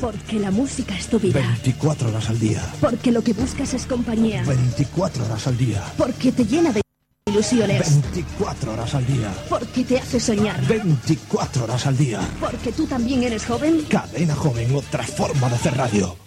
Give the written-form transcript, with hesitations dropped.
Porque la música es tu vida. 24 horas al día. Porque lo que buscas es compañía. 24 horas al día. Porque te llena de ilusiones. 24 horas al día. Porque te hace soñar. 24 horas al día. Porque tú también eres joven. Cadena Joven, otra forma de hacer radio.